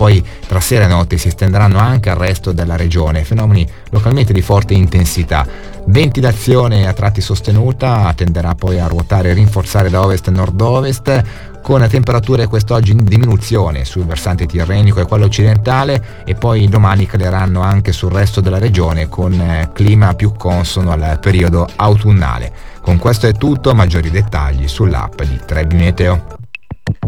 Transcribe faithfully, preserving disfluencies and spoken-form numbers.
poi tra sera e notte si estenderanno anche al resto della regione, fenomeni localmente di forte intensità. Venti d'azione a tratti sostenuta, tenderà poi a ruotare e rinforzare da ovest a nord-ovest, con temperature quest'oggi in diminuzione sul versante tirrenico e quello occidentale, e poi domani caleranno anche sul resto della regione con eh, clima più consono al periodo autunnale. Con questo è tutto, maggiori dettagli sull'app di Trebi Meteo.